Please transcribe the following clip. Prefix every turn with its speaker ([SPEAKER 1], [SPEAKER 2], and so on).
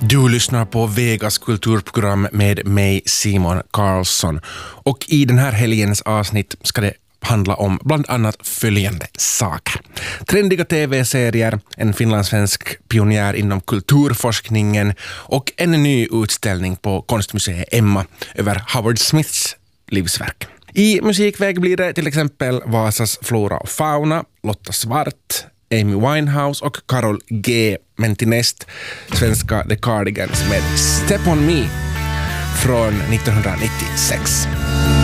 [SPEAKER 1] Du lyssnar på Vegas kulturprogram med mig Simon Karlsson. Och i den här helgens avsnitt ska det handla om bland annat följande saker. Trendiga tv-serier, en finlandssvensk pionjär inom kulturforskningen och en ny utställning på Konstmuseet Emma över Howard Smiths livsverk. I musikväg blir det till exempel Vasas Flora och Fauna, Lotta Svart, Amy Winehouse och Karol G. Men till näst svenska The Cardigans med Step On Me från 1996.